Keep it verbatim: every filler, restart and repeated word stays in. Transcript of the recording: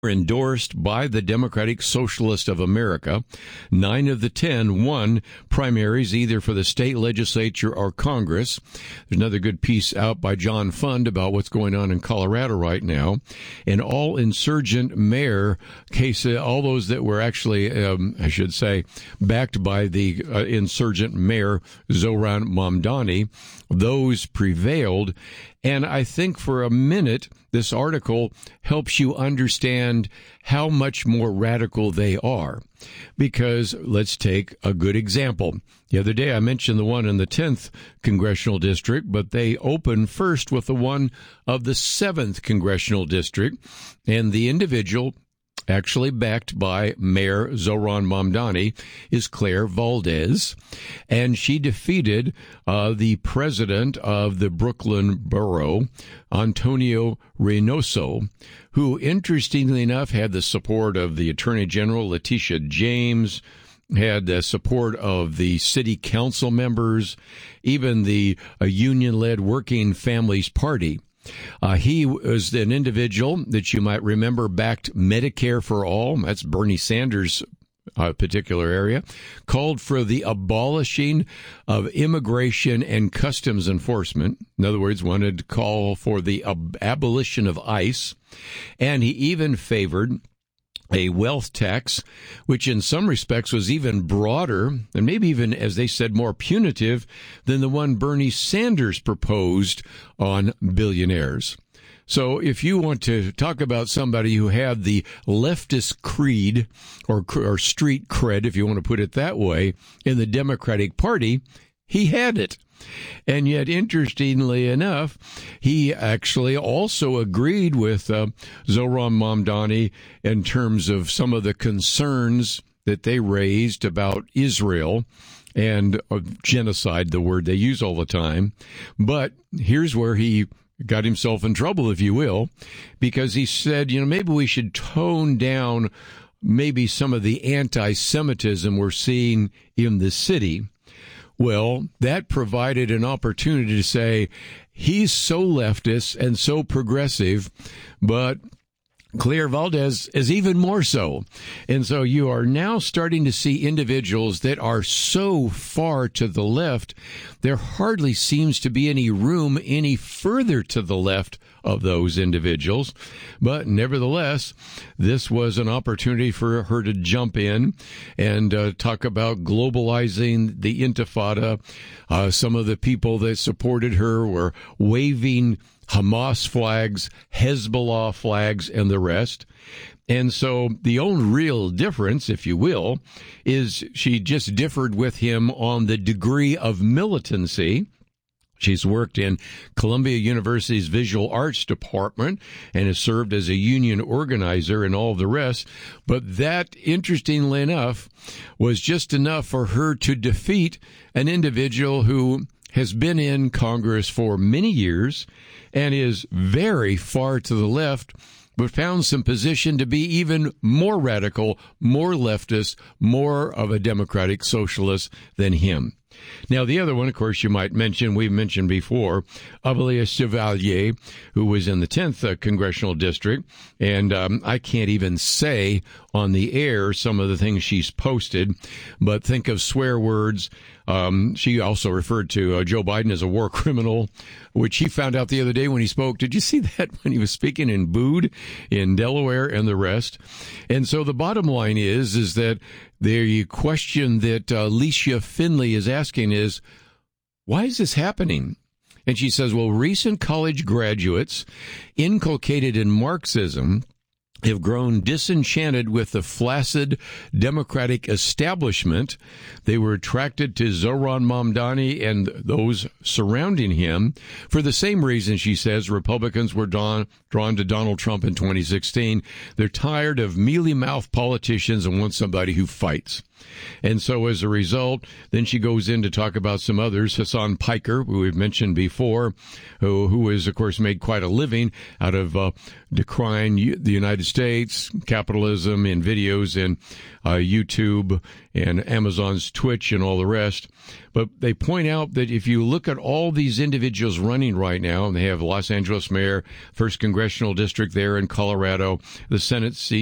endorsed by the Democratic Socialist of America. Nine of the ten won primaries either for the state legislature or Congress. There's another good piece out by John Fund about what's going on in Colorado right now. And all insurgent mayor cases, all those that were actually, um, I should say, backed by the uh, insurgent mayor Zoran Mamdani, those prevailed. And I think for a minute, this article helps you understand how much more radical they are. Because let's take a good example. The other day I mentioned the one in the tenth Congressional District, but they open first with the one of the seventh Congressional District. And the individual actually backed by Mayor Zoran Mamdani, is Claire Valdez. And she defeated uh, the president of the Brooklyn Borough, Antonio Reynoso, who, interestingly enough, had the support of the Attorney General, Letitia James, had the support of the city council members, even the uh, union-led Working Families Party. Uh, he was an individual that you might remember backed Medicare for All. That's Bernie Sanders' uh, particular area. Called for the abolishing of immigration and customs enforcement. In other words, wanted to call for the ab- abolition of ICE. And he even favored a wealth tax, which in some respects was even broader and maybe even, as they said, more punitive than the one Bernie Sanders proposed on billionaires. So if you want to talk about somebody who had the leftist creed or, or street cred, if you want to put it that way, in the Democratic Party, he had it. And yet, interestingly enough, he actually also agreed with uh, Zoran Mamdani in terms of some of the concerns that they raised about Israel and uh, genocide, the word they use all the time. But here's where he got himself in trouble, if you will, because he said, you know, maybe we should tone down maybe some of the anti-Semitism we're seeing in the city. Well, that provided an opportunity to say he's so leftist and so progressive, but Claire Valdez is even more so. And so you are now starting to see individuals that are so far to the left, there hardly seems to be any room any further to the left of those individuals. But nevertheless, this was an opportunity for her to jump in and uh, talk about globalizing the Intifada. Uh, some of the people that supported her were waving Hamas flags, Hezbollah flags, and the rest. And so the only real difference, if you will, is she just differed with him on the degree of militancy. She's worked in Columbia University's Visual Arts Department and has served as a union organizer and all the rest. But that, interestingly enough, was just enough for her to defeat an individual who has been in Congress for many years and is very far to the left, but found some position to be even more radical, more leftist, more of a democratic socialist than him. Now, the other one, of course, you might mention, we've mentioned before, Abelia Chevalier, who was in the tenth uh, Congressional District, and um, I can't even say on the air some of the things she's posted, but think of swear words. Um, she also referred to uh, Joe Biden as a war criminal, which he found out the other day when he spoke. Did you see that when he was speaking in Bude in Delaware and the rest? And so the bottom line is, is that the question that uh, Alicia Finley is asking is, why is this happening? And she says, well, recent college graduates inculcated in Marxism have grown disenchanted with the flaccid democratic establishment. They were attracted to Zoran Mamdani and those surrounding him for the same reason, she says, Republicans were drawn, drawn to Donald Trump in twenty sixteen. They're tired of mealy-mouthed politicians and want somebody who fights. And so as a result, then she goes in to talk about some others. Hassan Piker, who we've mentioned before, who, who has, of course, made quite a living out of uh, decrying the United States, capitalism in videos and uh, YouTube and Amazon's Twitch and all the rest. But they point out that if you look at all these individuals running right now, and they have Los Angeles mayor, first congressional district there in Colorado, the Senate seat